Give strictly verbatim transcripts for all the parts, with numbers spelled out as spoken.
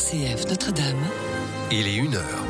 C F Notre-Dame. Il est une heure.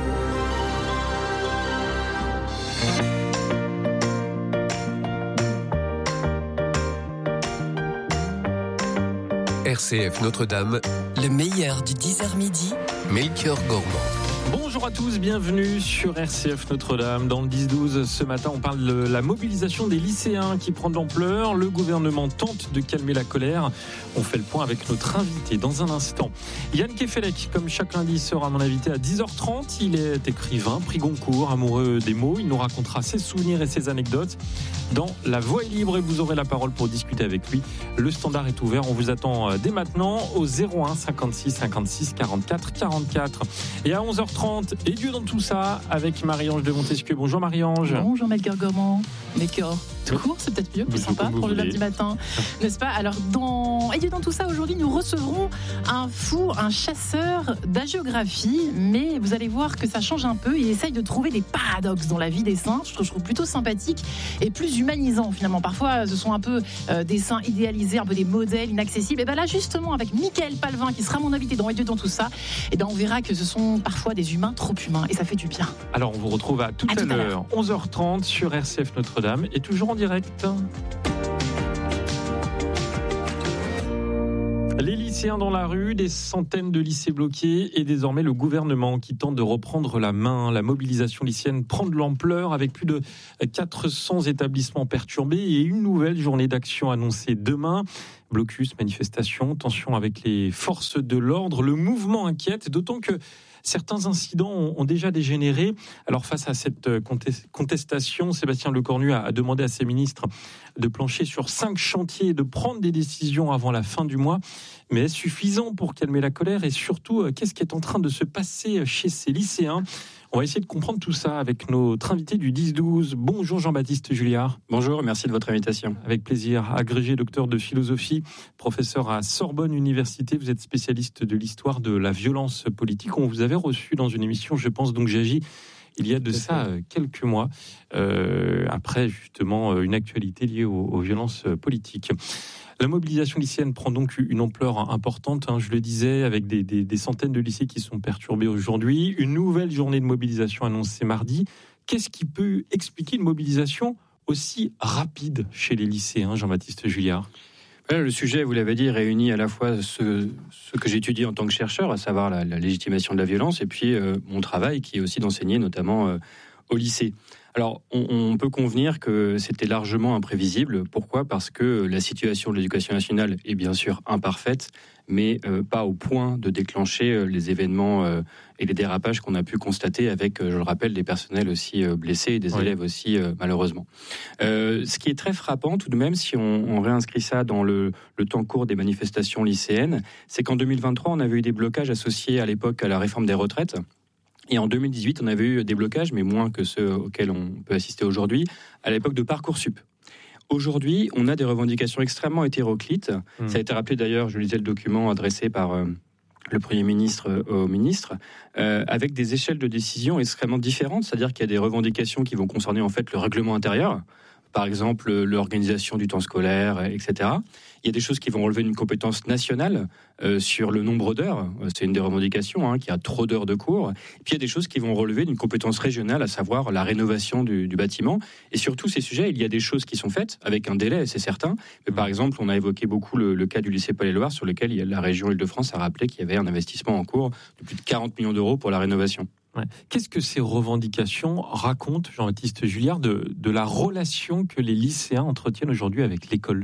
R C F Notre-Dame, le meilleur du dix heures midi, Melchior Gormand. Bonjour à tous, bienvenue sur R C F Notre-Dame. Dans le dix douze, ce matin, on parle de la mobilisation des lycéens qui prend de l'ampleur. Le gouvernement tente de calmer la colère. On fait le point avec notre invité dans un instant. Yann Kefelec, comme chaque lundi, sera mon invité à dix heures trente. Il est écrivain, prix Goncourt, amoureux des mots. Il nous racontera ses souvenirs et ses anecdotes dans La Voix est libre et vous aurez la parole pour discuter avec lui. Le standard est ouvert, on vous attend dès maintenant au zéro un cinquante-six cinquante-six quarante-quatre quarante-quatre. Et à onze heures trente, et Dieu dans tout ça, avec Marie-Ange de Montesquieu. Bonjour Marie-Ange. Bonjour Melchior Gormand. Melchior, tout court, c'est peut-être mieux, plus sympa pour le lundi matin, n'est-ce pas? Alors, dans Et Dieu dans tout ça, aujourd'hui, nous recevrons un fou, un chasseur d'hagiographie, mais vous allez voir que ça change un peu. Il essaye de trouver des paradoxes dans la vie des saints. Je trouve plutôt sympathique et plus humanisant, finalement. Parfois, ce sont un peu euh, des saints idéalisés, un peu des modèles inaccessibles. Et bien là, justement, avec Mickaël Palvin, qui sera mon invité dans Et Dieu dans tout ça, et ben on verra que ce sont parfois des humains trop humains, et ça fait du bien. Alors, on vous retrouve à tout à, à, tout à l'heure, onze heures trente, sur R C F Notre-Dame, et toujours en direct. Les lycéens dans la rue, des centaines de lycées bloqués et désormais le gouvernement qui tente de reprendre la main. La mobilisation lycéenne prend de l'ampleur avec plus de quatre cents établissements perturbés et une nouvelle journée d'action annoncée demain. Blocus, manifestation, tension avec les forces de l'ordre. Le mouvement inquiète, d'autant que certains incidents ont déjà dégénéré. Alors face à cette contestation, Sébastien Lecornu a demandé à ses ministres de plancher sur cinq chantiers et de prendre des décisions avant la fin du mois. Mais est-ce suffisant pour calmer la colère? Et surtout, qu'est-ce qui est en train de se passer chez ces lycéens? On va essayer de comprendre tout ça avec notre invité du dix douze. Bonjour Jean-Baptiste Julliard. Bonjour, merci de votre invitation. Avec plaisir. Agrégé docteur de philosophie, professeur à Sorbonne Université. Vous êtes spécialiste de l'histoire de la violence politique. On vous avait reçu dans une émission, je pense, donc j'agis, il y a de ça quelques mois, euh, après justement une actualité liée aux, aux violences politiques. La mobilisation lycéenne prend donc une ampleur importante, hein, je le disais, avec des, des, des centaines de lycées qui sont perturbés aujourd'hui. Une nouvelle journée de mobilisation annoncée mardi. Qu'est-ce qui peut expliquer une mobilisation aussi rapide chez les lycéens, Jean-Baptiste Julliard? Le sujet, vous l'avez dit, réunit à la fois ce, ce que j'étudie en tant que chercheur, à savoir la, la légitimation de la violence, et puis euh, mon travail qui est aussi d'enseigner, notamment euh, au lycée. Alors, on, on peut convenir que c'était largement imprévisible. Pourquoi ? Parce que la situation de l'éducation nationale est bien sûr imparfaite, mais euh, pas au point de déclencher euh, les événements euh, et les dérapages qu'on a pu constater avec, euh, je le rappelle, des personnels aussi euh, blessés et des oui. élèves aussi, euh, malheureusement. Euh, ce qui est très frappant, tout de même, si on, on réinscrit ça dans le, le temps court des manifestations lycéennes, c'est qu'en deux mille vingt-trois, on avait eu des blocages associés à l'époque à la réforme des retraites. Et en deux mille dix-huit, on avait eu des blocages, mais moins que ceux auxquels on peut assister aujourd'hui, à l'époque de Parcoursup. Aujourd'hui, on a des revendications extrêmement hétéroclites. Mmh. Ça a été rappelé d'ailleurs, je lisais le document adressé par euh, le Premier ministre euh, au ministre, euh, avec des échelles de décision extrêmement différentes. C'est-à-dire qu'il y a des revendications qui vont concerner en fait le règlement intérieur, par exemple l'organisation du temps scolaire, et cetera. Il y a des choses qui vont relever d'une compétence nationale euh, sur le nombre d'heures. C'est une des revendications, hein, qu'il y a trop d'heures de cours. Et puis il y a des choses qui vont relever d'une compétence régionale, à savoir la rénovation du, du bâtiment. Et sur tous ces sujets, il y a des choses qui sont faites avec un délai, c'est certain. Mais par exemple, on a évoqué beaucoup le, le cas du lycée Paul-et-Loire, sur lequel il y a la région Île-de-France a rappelé qu'il y avait un investissement en cours de plus de quarante millions d'euros pour la rénovation. Ouais. Qu'est-ce que ces revendications racontent, Jean-Baptiste Julliard, de, de la relation que les lycéens entretiennent aujourd'hui avec l'école?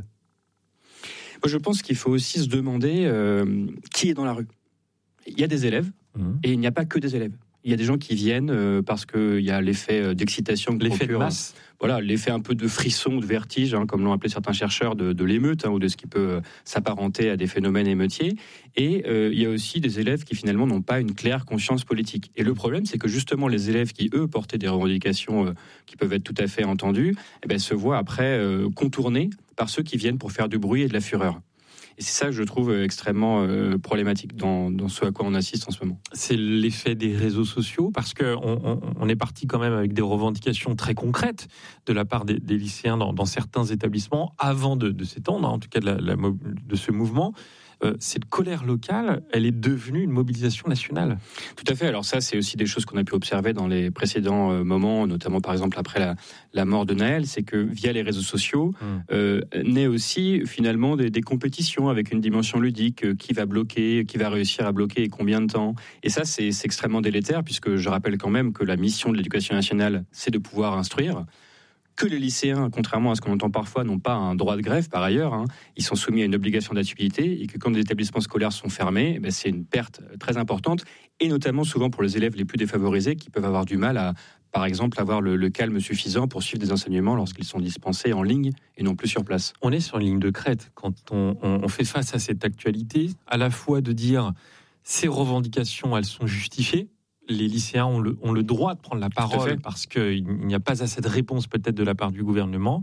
Moi, je pense qu'il faut aussi se demander euh, qui est dans la rue. Il y a des élèves, mmh. et il n'y a pas que des élèves. Il y a des gens qui viennent euh, parce qu'il y a l'effet d'excitation que l'effet procure, de masse. Voilà, l'effet un peu de frisson, de vertige, hein, comme l'ont appelé certains chercheurs, de, de l'émeute, hein, ou de ce qui peut s'apparenter à des phénomènes émeutiers. Et euh, il y a aussi des élèves qui finalement n'ont pas une claire conscience politique. Et le problème, c'est que justement les élèves qui, eux, portaient des revendications euh, qui peuvent être tout à fait entendues, eh ben, se voient après euh, contournés par ceux qui viennent pour faire du bruit et de la fureur. Et c'est ça que je trouve extrêmement euh, problématique dans, dans ce à quoi on assiste en ce moment. C'est l'effet des réseaux sociaux, parce qu'on on, on est parti quand même avec des revendications très concrètes de la part des, des lycéens dans, dans certains établissements avant de, de s'étendre, en tout cas de, la, la, de ce mouvement. euh, cette colère locale, elle est devenue une mobilisation nationale. Tout à fait. Alors ça, c'est aussi des choses qu'on a pu observer dans les précédents euh, moments, notamment par exemple après la, la mort de Naël, c'est que via les réseaux sociaux, mmh. euh, naît aussi finalement des, des compétitions avec une dimension ludique, euh, qui va bloquer, qui va réussir à bloquer et combien de temps. Et ça, c'est, c'est extrêmement délétère, puisque je rappelle quand même que la mission de l'éducation nationale, c'est de pouvoir instruire. Que les lycéens, contrairement à ce qu'on entend parfois, n'ont pas un droit de grève par ailleurs, hein. Ils sont soumis à une obligation d'activité et que quand les établissements scolaires sont fermés, ben c'est une perte très importante et notamment souvent pour les élèves les plus défavorisés qui peuvent avoir du mal à, par exemple, avoir le, le calme suffisant pour suivre des enseignements lorsqu'ils sont dispensés en ligne et non plus sur place. On est sur une ligne de crête quand on, on, on fait face à cette actualité, à la fois de dire ces revendications, elles sont justifiées. Les lycéens ont le, ont le droit de prendre la parole parce qu'il n'y a pas assez de réponse peut-être de la part du gouvernement.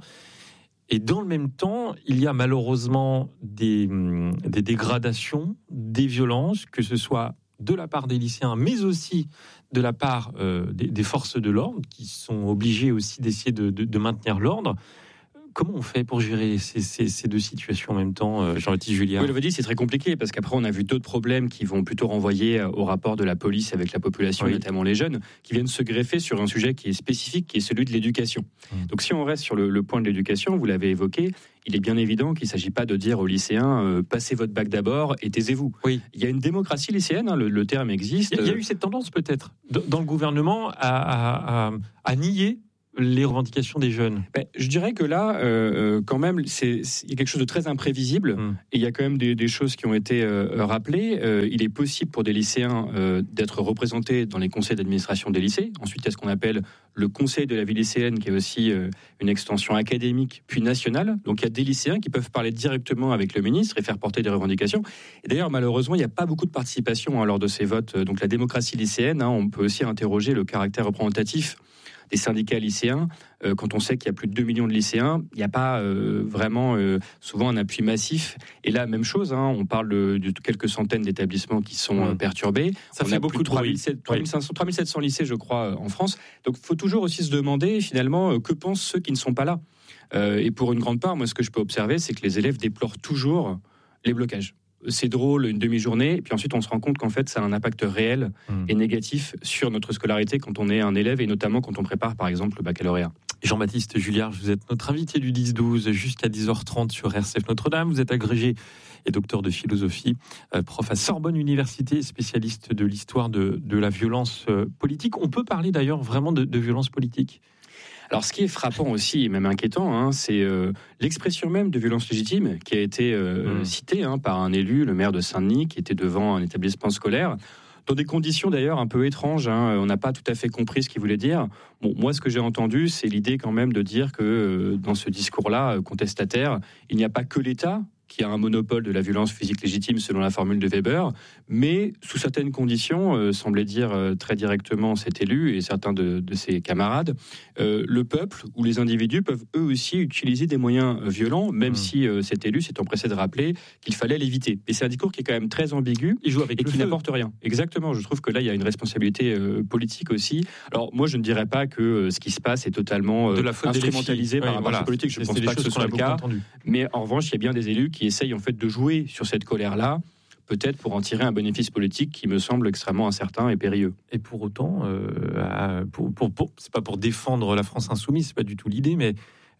Et dans le même temps, il y a malheureusement des, des dégradations, des violences, que ce soit de la part des lycéens, mais aussi de la part euh, des, des forces de l'ordre, qui sont obligées aussi d'essayer de, de, de maintenir l'ordre. Comment on fait pour gérer ces, ces, ces deux situations en même temps, Jean-Baptiste Julliard ? Oui, le dit, c'est très compliqué parce qu'après on a vu d'autres problèmes qui vont plutôt renvoyer au rapport de la police avec la population, oui. notamment les jeunes, qui viennent se greffer sur un sujet qui est spécifique, qui est celui de l'éducation. Mmh. Donc si on reste sur le, le point de l'éducation, vous l'avez évoqué, il est bien évident qu'il ne s'agit pas de dire aux lycéens euh, passez votre bac d'abord et taisez-vous. Oui. Il y a une démocratie lycéenne, hein, le, le terme existe. Il y, a, il y a eu cette tendance peut-être dans le gouvernement à, à, à, à nier les revendications des jeunes. Ben, je dirais que là, euh, quand même, c'est, c'est, il y a quelque chose de très imprévisible. Mmh. Et il y a quand même des, des choses qui ont été euh, rappelées. Euh, il est possible pour des lycéens euh, d'être représentés dans les conseils d'administration des lycées. Ensuite, il y a ce qu'on appelle le conseil de la vie lycéenne, qui est aussi euh, une extension académique, puis nationale. Donc, il y a des lycéens qui peuvent parler directement avec le ministre et faire porter des revendications. Et d'ailleurs, malheureusement, il n'y a pas beaucoup de participation hein, lors de ces votes. Donc, la démocratie lycéenne, hein, on peut aussi interroger le caractère représentatif des syndicats lycéens, euh, quand on sait qu'il y a plus de deux millions de lycéens, il n'y a pas euh, vraiment euh, souvent un appui massif. Et là, même chose, hein, on parle de, de quelques centaines d'établissements qui sont euh, perturbés. Ça on fait a beaucoup plus de trois mille sept cents lycées, je crois, en France. Donc, il faut toujours aussi se demander, finalement, euh, que pensent ceux qui ne sont pas là. Euh, et pour une grande part, moi, ce que je peux observer, c'est que les élèves déplorent toujours les blocages. C'est drôle une demi-journée, et puis ensuite on se rend compte qu'en fait ça a un impact réel mmh. et négatif sur notre scolarité quand on est un élève et notamment quand on prépare par exemple le baccalauréat. Jean-Baptiste Julliard, vous êtes notre invité du dix douze jusqu'à dix heures trente sur R C F Notre-Dame. Vous êtes agrégé et docteur de philosophie, euh, prof à Sorbonne Université, spécialiste de l'histoire de, de la violence euh, politique. On peut parler d'ailleurs vraiment de, de violence politique ? Alors, ce qui est frappant aussi, et même inquiétant, hein, c'est euh, l'expression même de violence légitime qui a été euh, mmh. citée hein, par un élu, le maire de Saint-Denis, qui était devant un établissement scolaire, dans des conditions d'ailleurs un peu étranges. Hein, on n'a pas tout à fait compris ce qu'il voulait dire. Bon, moi, ce que j'ai entendu, c'est l'idée quand même de dire que euh, dans ce discours-là, contestataire, il n'y a pas que l'État qui a un monopole de la violence physique légitime selon la formule de Weber, mais sous certaines conditions, euh, semblait dire euh, très directement cet élu et certains de, de ses camarades, euh, le peuple ou les individus peuvent eux aussi utiliser des moyens violents, même mmh. si euh, cet élu s'est empressé de rappeler qu'il fallait l'éviter. Et c'est un discours qui est quand même très ambigu Il joue avec et le qui feu. n'apporte rien. Exactement, je trouve que là, il y a une responsabilité euh, politique aussi. Alors moi, je ne dirais pas que euh, ce qui se passe est totalement euh, de la faute instrumentalisé par oui, un voilà. marché politique. Je ne pense c'est pas que ce soit le cas. Entendu. Mais en revanche, il y a bien des élus qui essayent en fait de jouer sur cette colère-là, peut-être pour en tirer un bénéfice politique qui me semble extrêmement incertain et périlleux. Et pour autant, euh, pour, pour, pour, c'est pas pour défendre la France insoumise, c'est pas du tout l'idée, mais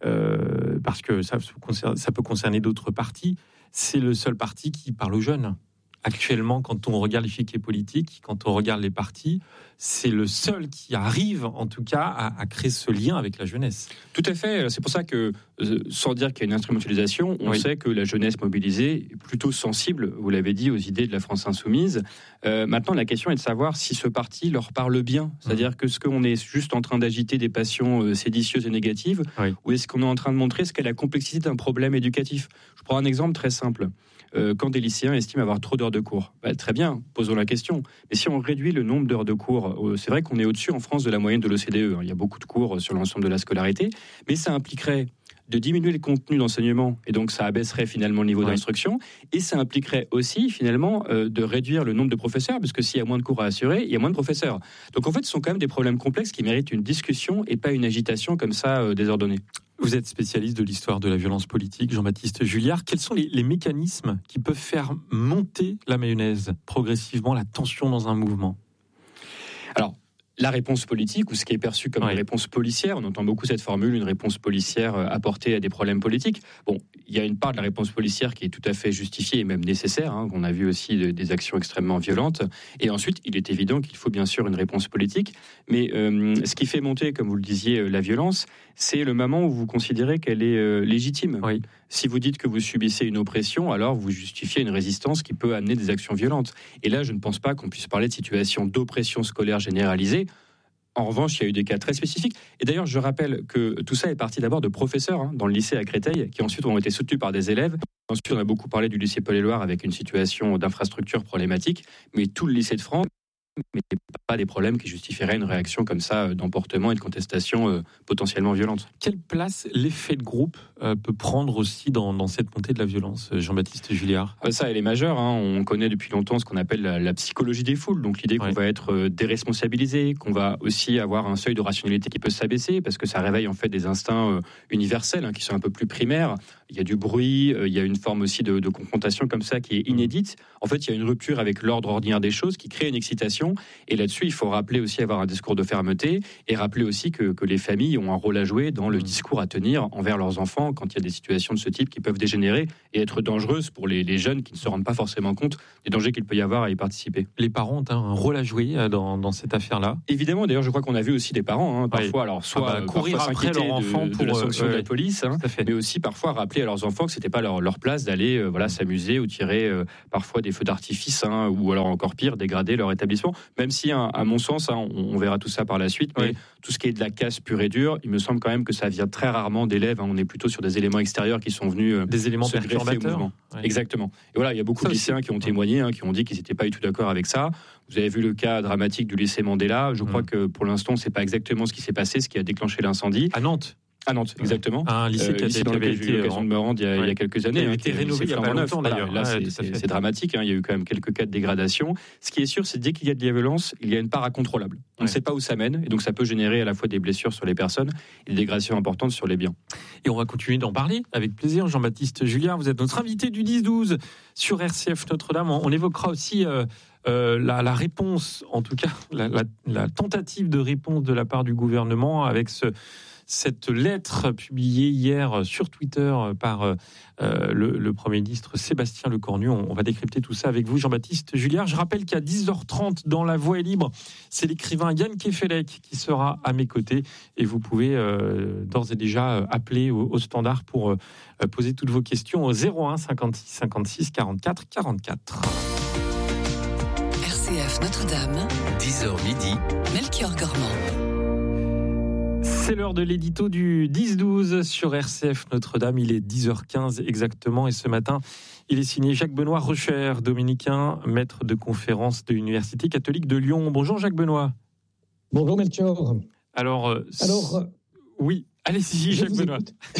euh, parce que ça, ça peut concerner d'autres partis, c'est le seul parti qui parle aux jeunes. Actuellement, quand on regarde l'échiquier politique, quand on regarde les partis, c'est le seul qui arrive, en tout cas, à, à créer ce lien avec la jeunesse. Tout à fait. C'est pour ça que, sans dire qu'il y a une instrumentalisation, on oui. sait que la jeunesse mobilisée est plutôt sensible, vous l'avez dit, aux idées de la France insoumise. Euh, maintenant, la question est de savoir si ce parti leur parle bien. C'est-à-dire mmh. que est-ce qu'on est juste en train d'agiter des passions séditieuses et négatives, oui. ou est-ce qu'on est en train de montrer ce qu'est la complexité d'un problème éducatif ? Je prends un exemple très simple. Euh, quand des lycéens estiment avoir trop d'heures de cours. Bah, très bien, posons la question. Mais si on réduit le nombre d'heures de cours, euh, c'est vrai qu'on est au-dessus en France de la moyenne de l'O C D E. Hein. Il y a beaucoup de cours sur l'ensemble de la scolarité, mais ça impliquerait de diminuer le contenu d'enseignement, et donc ça abaisserait finalement le niveau ouais. d'instruction, et ça impliquerait aussi finalement euh, de réduire le nombre de professeurs, parce que s'il y a moins de cours à assurer, il y a moins de professeurs. Donc en fait, ce sont quand même des problèmes complexes qui méritent une discussion et pas une agitation comme ça euh, désordonnée. Vous êtes spécialiste de l'histoire de la violence politique, Jean-Baptiste Julliard. Quels sont les, les mécanismes qui peuvent faire monter la mayonnaise progressivement, la tension dans un mouvement ? Alors, la réponse politique, ou ce qui est perçu comme ouais. une réponse policière, on entend beaucoup cette formule, une réponse policière apportée à des problèmes politiques. Bon, il y a une part de la réponse policière qui est tout à fait justifiée et même nécessaire. Hein. On a vu aussi de, des actions extrêmement violentes. Et ensuite, il est évident qu'il faut bien sûr une réponse politique. Mais euh, ce qui fait monter, comme vous le disiez, la violence, c'est le moment où vous considérez qu'elle est euh, légitime. Oui. Si vous dites que vous subissez une oppression, alors vous justifiez une résistance qui peut amener des actions violentes. Et là, je ne pense pas qu'on puisse parler de situation d'oppression scolaire généralisée. En revanche, il y a eu des cas très spécifiques. Et d'ailleurs, je rappelle que tout ça est parti d'abord de professeurs hein, dans le lycée à Créteil, qui ensuite ont été soutenus par des élèves. Ensuite, on a beaucoup parlé du lycée Paul-et-Loire avec une situation d'infrastructure problématique. Mais tout le lycée de France, mais pas des problèmes qui justifieraient une réaction comme ça d'emportement et de contestation euh, potentiellement violente. Quelle place l'effet de groupe euh, peut prendre aussi dans, dans cette montée de la violence, Jean-Baptiste Julliard ? euh, Ça, elle est majeure. Hein. On connaît depuis longtemps ce qu'on appelle la, la psychologie des foules. Donc l'idée qu'on ouais. va être euh, déresponsabilisé, qu'on va aussi avoir un seuil de rationalité qui peut s'abaisser, parce que ça réveille en fait des instincts euh, universels hein, qui sont un peu plus primaires. Il y a du bruit, euh, il y a une forme aussi de, de confrontation comme ça qui est inédite. En fait, il y a une rupture avec l'ordre ordinaire des choses qui crée une excitation. Et là-dessus, il faut rappeler aussi avoir un discours de fermeté et rappeler aussi que, que les familles ont un rôle à jouer dans le discours à tenir envers leurs enfants quand il y a des situations de ce type qui peuvent dégénérer et être dangereuses pour les, les jeunes qui ne se rendent pas forcément compte des dangers qu'il peut y avoir à y participer. Les parents ont un rôle à jouer dans, dans cette affaire-là ? Évidemment, d'ailleurs, je crois qu'on a vu aussi des parents, hein, parfois, oui. alors soit ah bah, courir parfois après leur enfant de, pour de la sanction euh, de la police, hein, mais aussi parfois rappeler à leurs enfants que c'était pas leur, leur place d'aller euh, voilà, s'amuser ou tirer euh, parfois des feux d'artifice, hein, ou alors encore pire, dégrader leur établissement, même si, hein, à mon sens, hein, on, on verra tout ça par la suite, mais oui. tout ce qui est de la casse pure et dure, il me semble quand même que ça vient très rarement d'élèves, hein, on est plutôt sur des éléments extérieurs qui sont venus euh, des éléments se greffer au mouvement. Oui. Exactement. Et voilà, il y a beaucoup ça de lycéens aussi. qui ont témoigné, hein, qui ont dit qu'ils n'étaient pas du tout d'accord avec ça. Vous avez vu le cas dramatique du lycée Mandela. Je crois mmh. que pour l'instant, c'est pas exactement ce qui s'est passé, ce qui a déclenché l'incendie. À Nantes. À Nantes, exactement. Un lycée euh, qui a lycée dans lequel j'ai eu l'occasion de me rendre il y a, ouais. il y a quelques années. Il a été hein, rénové il y a pas longtemps d'ailleurs. Là, ouais, c'est, c'est, c'est dramatique. Hein. Il y a eu quand même quelques cas de dégradation. Ce qui est sûr, c'est que dès qu'il y a de la violence, il y a une part incontrôlable. On ouais. ne sait pas où ça mène, et donc ça peut générer à la fois des blessures sur les personnes et des dégradations importantes sur les biens. Et on va continuer d'en parler avec plaisir. Jean-Baptiste Julliard, vous êtes notre invité du dix douze sur R C F Notre-Dame. On, on évoquera aussi euh, euh, la, la réponse, en tout cas la, la, la tentative de réponse de la part du gouvernement avec ce cette lettre publiée hier sur Twitter par euh, le, le Premier ministre Sébastien Lecornu. On, on va décrypter tout ça avec vous, Jean-Baptiste Julliard. Je rappelle qu'à dix heures trente, dans La Voix est libre, c'est l'écrivain Yann Kefelec qui sera à mes côtés. Et vous pouvez euh, d'ores et déjà appeler au, au standard pour euh, poser toutes vos questions au zéro un cinquante-six cinquante-six quarante-quatre quarante-quatre. R C F Notre-Dame, dix heures midi, Melchior Gormand. C'est l'heure de l'édito du dix douze sur R C F Notre-Dame. Il est dix heures quinze exactement. Et ce matin, il est signé Jacques-Benoît Recher, dominicain, maître de conférence de l'Université catholique de Lyon. Bonjour Jacques-Benoît. Bonjour Melchior. Alors, euh, Alors euh, oui, allez-y Jacques-Benoît.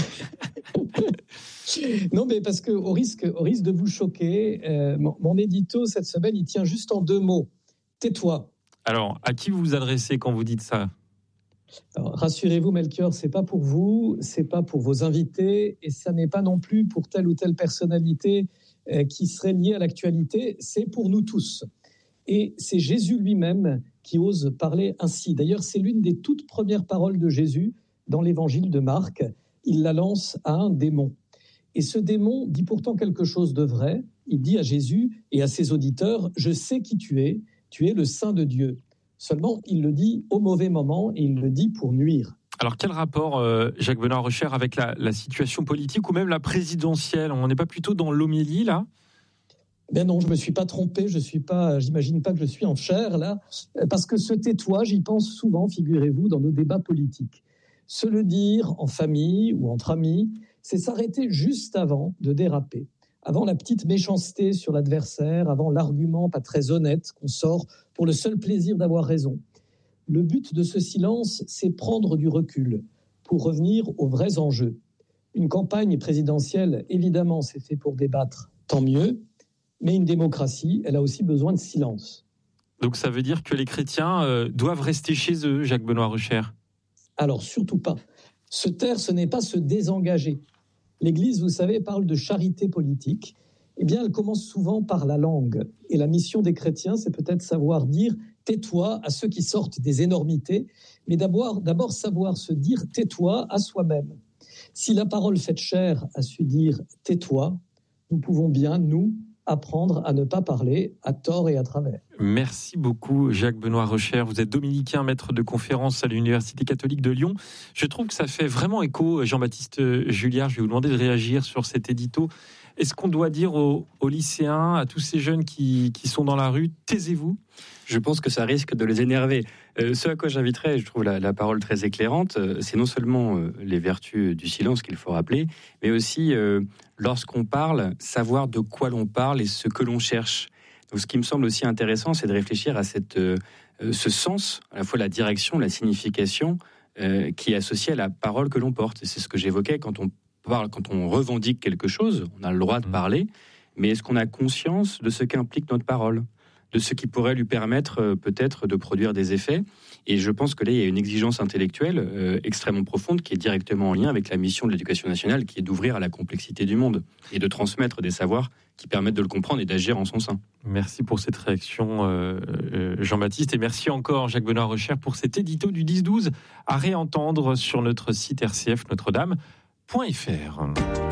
Non, mais parce qu'au risque, au risque de vous choquer, euh, mon, mon édito cette semaine, il tient juste en deux mots. Tais-toi. Alors, à qui vous vous adressez quand vous dites ça ? Alors, rassurez-vous, Melchior, c'est pas pour vous, c'est pas pour vos invités, et ça n'est pas non plus pour telle ou telle personnalité euh, qui serait liée à l'actualité. C'est pour nous tous. Et c'est Jésus lui-même qui ose parler ainsi. D'ailleurs, c'est l'une des toutes premières paroles de Jésus dans l'évangile de Marc. Il la lance à un démon. Et ce démon dit pourtant quelque chose de vrai. Il dit à Jésus et à ses auditeurs, « Je sais qui tu es, tu es le Saint de Dieu ». Seulement, il le dit au mauvais moment et il le dit pour nuire. Alors, quel rapport, euh, Jacques-Benoît Recher, avec la, la situation politique ou même la présidentielle ? On n'est pas plutôt dans l'homélie, là ? Ben non, je ne me suis pas trompé, je suis pas, j'imagine pas que je suis en chair, là, parce que ce tais-toi, j'y pense souvent, figurez-vous, dans nos débats politiques. Se le dire en famille ou entre amis, c'est s'arrêter juste avant de déraper. Avant la petite méchanceté sur l'adversaire, avant l'argument pas très honnête qu'on sort pour le seul plaisir d'avoir raison. Le but de ce silence, c'est prendre du recul pour revenir aux vrais enjeux. Une campagne présidentielle, évidemment, c'est fait pour débattre, tant mieux, mais une démocratie, elle a aussi besoin de silence. Donc ça veut dire que les chrétiens euh, doivent rester chez eux, Jacques-Benoît Recher ? Alors surtout pas. Se taire, ce n'est pas se désengager. L'Église, vous savez, parle de charité politique. Eh bien, elle commence souvent par la langue. Et la mission des chrétiens, c'est peut-être savoir dire « tais-toi » à ceux qui sortent des énormités, mais d'abord, d'abord savoir se dire « tais-toi » à soi-même. Si la parole faite chair a su dire « tais-toi », nous pouvons bien, nous, apprendre à ne pas parler à tort et à travers. Merci beaucoup Jacques-Benoît Recher. Vous êtes dominicain, maître de conférence à l'Université catholique de Lyon. Je trouve que ça fait vraiment écho, Jean-Baptiste Julliard. Je vais vous demander de réagir sur cet édito. Est-ce qu'on doit dire aux, aux lycéens, à tous ces jeunes qui, qui sont dans la rue, taisez-vous ? Je pense que ça risque de les énerver. Euh, ce à quoi j'inviterais, je trouve la, la parole très éclairante, euh, c'est non seulement euh, les vertus du silence qu'il faut rappeler, mais aussi, euh, lorsqu'on parle, savoir de quoi l'on parle et ce que l'on cherche. Donc, ce qui me semble aussi intéressant, c'est de réfléchir à cette, euh, ce sens, à la fois la direction, la signification, euh, qui est associée à la parole que l'on porte. Et c'est ce que j'évoquais quand on parle, quand on revendique quelque chose, on a le droit de parler, mais est-ce qu'on a conscience de ce qu'implique notre parole ? De ce qui pourrait lui permettre euh, peut-être de produire des effets. Et je pense que là, il y a une exigence intellectuelle euh, extrêmement profonde qui est directement en lien avec la mission de l'éducation nationale, qui est d'ouvrir à la complexité du monde et de transmettre des savoirs qui permettent de le comprendre et d'agir en son sein. Merci pour cette réaction, euh, euh, Jean-Baptiste. Et merci encore, Jacques-Benoît Recher, pour cet édito du dix douze à réentendre sur notre site r c f notre dame point f r.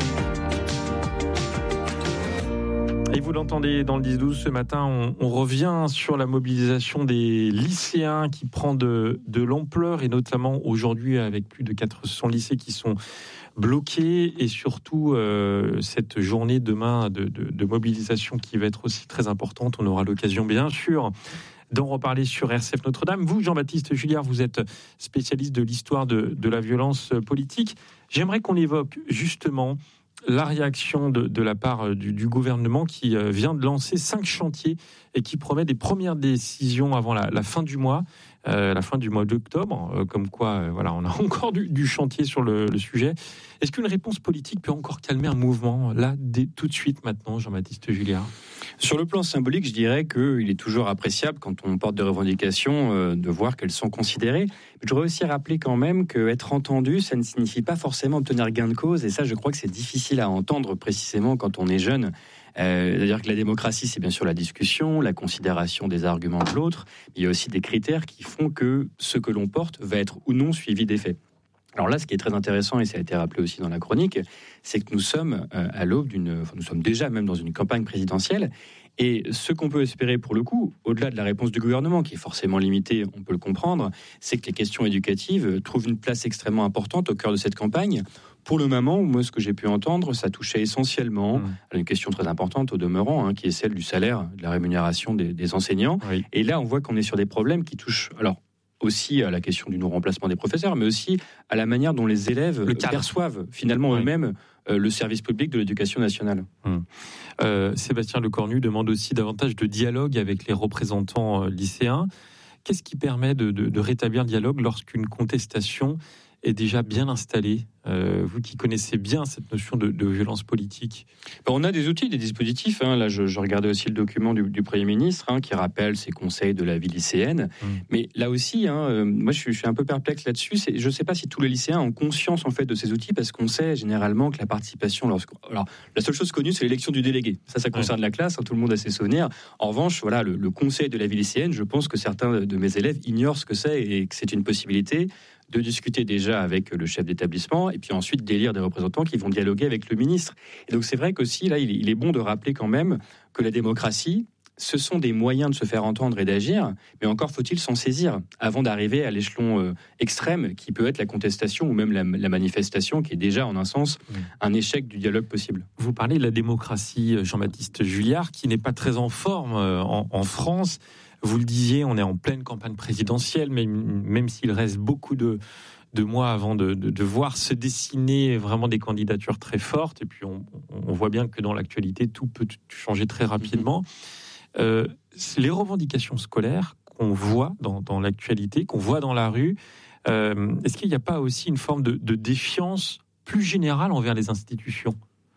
Et vous l'entendez dans le dix douze ce matin, on, on revient sur la mobilisation des lycéens qui prend de, de l'ampleur, et notamment aujourd'hui avec plus de quatre cents lycées qui sont bloqués, et surtout euh, cette journée demain de, de, de mobilisation qui va être aussi très importante. On aura l'occasion bien sûr d'en reparler sur R C F Notre-Dame. Vous, Jean-Baptiste Julliard, vous êtes spécialiste de l'histoire de, de la violence politique. J'aimerais qu'on évoque justement la réaction de, de la part du, du gouvernement qui vient de lancer cinq chantiers et qui promet des premières décisions avant la, la fin du mois, euh, la fin du mois d'octobre, euh, comme quoi euh, voilà, on a encore du, du chantier sur le, le sujet. Est-ce qu'une réponse politique peut encore calmer un mouvement, là, dès, tout de suite, maintenant, Jean-Baptiste Julliard ? Sur le plan symbolique, je dirais qu'il est toujours appréciable, quand on porte des revendications, euh, de voir qu'elles sont considérées. Mais je voudrais aussi rappeler quand même qu'être entendu, ça ne signifie pas forcément obtenir gain de cause. Et ça, je crois que c'est difficile à entendre précisément quand on est jeune. Euh, c'est-à-dire que la démocratie, c'est bien sûr la discussion, la considération des arguments de l'autre. Mais il y a aussi des critères qui font que ce que l'on porte va être ou non suivi des faits. Alors là, ce qui est très intéressant, et ça a été rappelé aussi dans la chronique, c'est que nous sommes à l'aube d'une... Enfin, nous sommes déjà même dans une campagne présidentielle. Et ce qu'on peut espérer pour le coup, au-delà de la réponse du gouvernement, qui est forcément limitée, on peut le comprendre, c'est que les questions éducatives trouvent une place extrêmement importante au cœur de cette campagne. Pour le moment, moi, ce que j'ai pu entendre, ça touchait essentiellement mmh. à une question très importante au demeurant, hein, qui est celle du salaire, de la rémunération des, des enseignants. Oui. Et là, on voit qu'on est sur des problèmes qui touchent... Alors, aussi à la question du non-remplacement des professeurs, mais aussi à la manière dont les élèves perçoivent finalement oui. eux-mêmes euh, le service public de l'éducation nationale. Hum. Euh, Sébastien Lecornu demande aussi davantage de dialogue avec les représentants euh, lycéens. Qu'est-ce qui permet de, de, de rétablir le dialogue lorsqu'une contestation est déjà bien installée ? Euh, vous qui connaissez bien cette notion de, de violence politique. On a des outils, des dispositifs. Hein. Là, je, je regardais aussi le document du, du Premier ministre hein, qui rappelle ses conseils de la vie lycéenne. Mmh. Mais là aussi, hein, euh, moi, je suis, je suis un peu perplexe là-dessus. C'est, je ne sais pas si tous les lycéens ont conscience en fait de ces outils, parce qu'on sait généralement que la participation, lorsque, alors la seule chose connue, c'est l'élection du délégué. Ça, ça concerne ouais. la classe. Hein, tout le monde a ses souvenirs. En revanche, voilà, le, le conseil de la vie lycéenne, je pense que certains de mes élèves ignorent ce que c'est et que c'est une possibilité de discuter déjà avec le chef d'établissement et puis ensuite d'élire des représentants qui vont dialoguer avec le ministre. Et donc c'est vrai qu'aussi, là, il est bon de rappeler quand même que la démocratie, ce sont des moyens de se faire entendre et d'agir, mais encore faut-il s'en saisir avant d'arriver à l'échelon euh, extrême qui peut être la contestation ou même la, la manifestation, qui est déjà en un sens un échec du dialogue possible. Vous parlez de la démocratie, Jean-Baptiste Julliard, qui n'est pas très en forme euh, en, en France. Vous le disiez, on est en pleine campagne présidentielle, mais même s'il reste beaucoup de, de mois avant de, de, de voir se dessiner vraiment des candidatures très fortes, et puis on, on voit bien que dans l'actualité, tout peut changer très rapidement. Euh, les revendications scolaires qu'on voit dans, dans l'actualité, qu'on voit dans la rue, euh, est-ce qu'il n'y a pas aussi une forme de, de défiance plus générale envers les institutions ?